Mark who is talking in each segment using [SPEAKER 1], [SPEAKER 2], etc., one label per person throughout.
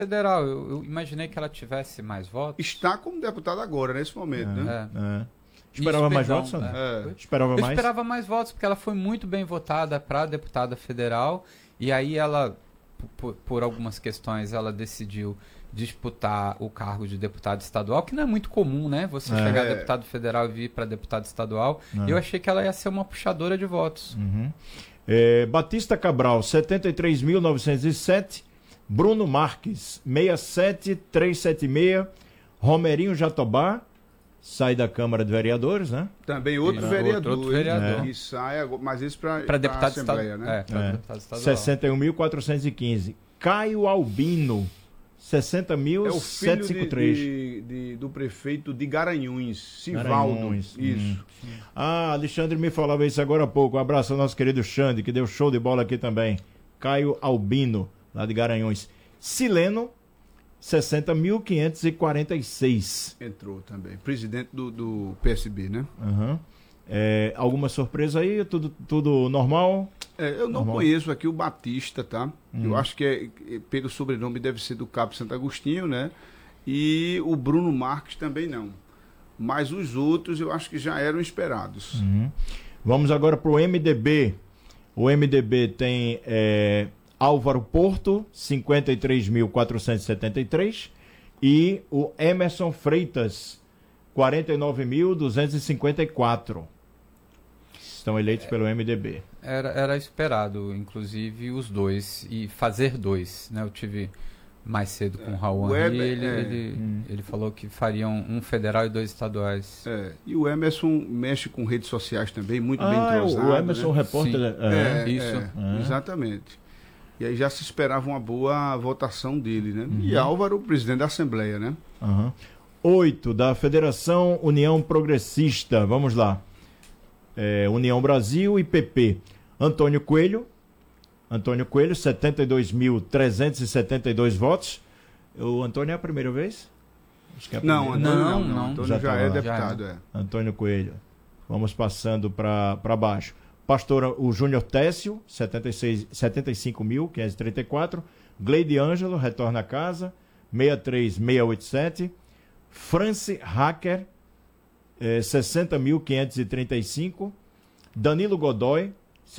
[SPEAKER 1] federal. Eu imaginei que ela tivesse mais votos.
[SPEAKER 2] Está como deputada agora, nesse momento, né?
[SPEAKER 3] Esperava mais votos, Sandro? Esperava mais?
[SPEAKER 1] Eu esperava mais votos, porque ela foi muito bem votada para deputada federal, e aí ela, por algumas questões, ela decidiu disputar o cargo de deputado estadual, que não é muito comum, né? Você chegar a deputado federal e vir para deputado estadual. Eu achei que ela ia ser uma puxadora de votos.
[SPEAKER 3] Batista Cabral, 73.907. Bruno Marques, 67.376. Romerinho Jatobá, sai da Câmara de Vereadores, né?
[SPEAKER 2] Também outro vereador.
[SPEAKER 1] Outro vereador.
[SPEAKER 2] Que sai, mas isso para
[SPEAKER 1] deputado
[SPEAKER 2] Assembleia, né?
[SPEAKER 1] Deputado estadual.
[SPEAKER 3] 61.415. Caio Albino, 60.753.
[SPEAKER 2] Do prefeito de Garanhuns, Sivaldo. Isso.
[SPEAKER 3] Alexandre me falava isso agora há pouco. Um abraço ao nosso querido Xande, que deu show de bola aqui também. Caio Albino, lá de Garanhuns. Sileno, 60.546.
[SPEAKER 2] Entrou também. Presidente do PSB, né?
[SPEAKER 3] Alguma surpresa aí? Tudo normal?
[SPEAKER 2] Eu não conheço aqui o Batista, tá? Eu acho que pelo sobrenome deve ser do Cabo Santo Agostinho, né? E o Bruno Marques também não. Mas os outros eu acho que já eram esperados.
[SPEAKER 3] Vamos agora para o MDB. O MDB tem Álvaro Porto, 53.473. E o Emerson Freitas, 49.254. Estão eleitos pelo MDB.
[SPEAKER 1] Era esperado, inclusive, os dois, e fazer dois, né? Eu tive mais cedo com o Raul Henri, ele falou que fariam um federal e 2 estaduais.
[SPEAKER 2] E o Emerson mexe com redes sociais também, muito bem entrosado.
[SPEAKER 3] O Emerson,
[SPEAKER 2] né?
[SPEAKER 3] repórter...
[SPEAKER 2] Exatamente. E aí já se esperava uma boa votação dele, né? E Álvaro, presidente da Assembleia, né?
[SPEAKER 3] 8 da Federação União Progressista, vamos lá. União Brasil e PP. Antônio Coelho, 72.372 votos. O Antônio é a primeira vez? Acho que é a primeira.
[SPEAKER 2] Não. Antônio já é deputado.
[SPEAKER 3] Antônio Coelho. Vamos passando para baixo. Pastor o Júnior Técio, 75.534. Gleide Ângelo, retorna a casa, 63.687. France Hacker, 60.535. Danilo Godoy,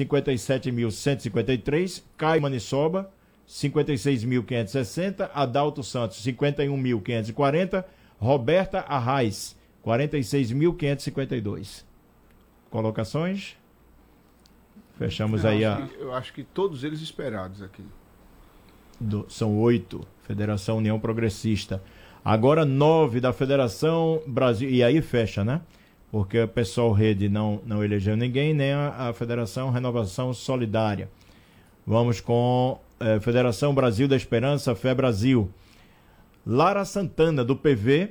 [SPEAKER 3] 57.153. Caio Manissoba, 56.560. Adalto Santos, 51.540. Roberta Arraes, 46.552. Colocações? Fechamos aí
[SPEAKER 2] eu acho que todos eles esperados aqui.
[SPEAKER 3] São 8. Federação União Progressista. Agora 9 da Federação Brasil. E aí fecha, né? Porque o pessoal Rede não elegeu ninguém, nem a Federação Renovação Solidária. Vamos com Federação Brasil da Esperança, Fé Brasil. Lara Santana, do PV,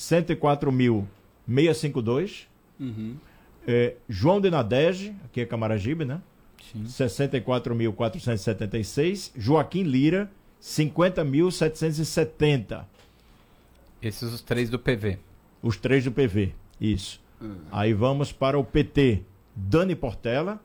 [SPEAKER 3] 104.652. João de Nadege, aqui é Camaragibe, né? 64.476. Joaquim Lira, 50.770.
[SPEAKER 1] Esses os 3 do PV.
[SPEAKER 3] Os 3 do PV, isso. Aí vamos para o PT. Dani Portela,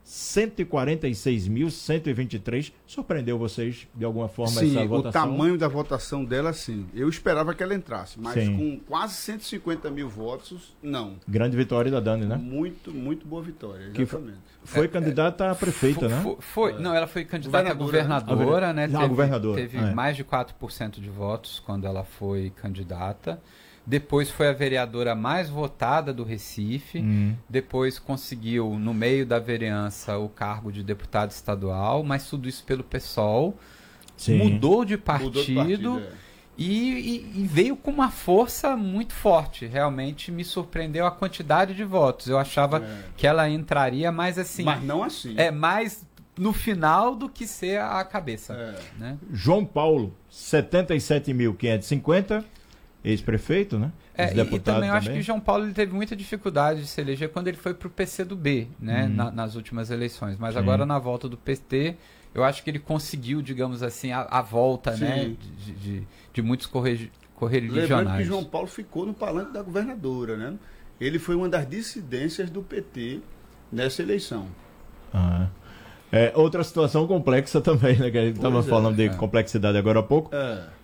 [SPEAKER 3] 146.123. Surpreendeu vocês de alguma forma essa votação?
[SPEAKER 2] O tamanho da votação dela, sim. Eu esperava que ela entrasse, mas com quase 150 mil votos, não.
[SPEAKER 3] Grande vitória da Dani, né?
[SPEAKER 2] Muito, muito boa vitória, exatamente.
[SPEAKER 3] Foi candidata a prefeita, né?
[SPEAKER 1] Não, ela foi candidata a governadora, né? Teve mais de 4% de votos quando ela foi candidata. Depois foi a vereadora mais votada do Recife. Depois conseguiu, no meio da vereança, o cargo de deputado estadual, mas tudo isso pelo PSOL. Mudou de partido, e veio com uma força muito forte. Realmente me surpreendeu a quantidade de votos. Eu achava que ela entraria mais assim.
[SPEAKER 2] Mas não assim.
[SPEAKER 1] Mais no final do que ser a cabeça. Né?
[SPEAKER 3] João Paulo, 77.550. Ex-prefeito, né?
[SPEAKER 1] E também eu acho que João Paulo ele teve muita dificuldade de se eleger quando ele foi para o PCdoB, né? Nas últimas eleições. Mas agora na volta do PT, eu acho que ele conseguiu, digamos assim, a volta, né? De muitos correligionários.
[SPEAKER 2] Lembrando que João Paulo ficou no palanque da governadora, né? Ele foi uma das dissidências do PT nessa eleição.
[SPEAKER 3] Outra situação complexa também, né? Que a gente estava falando de complexidade agora há pouco.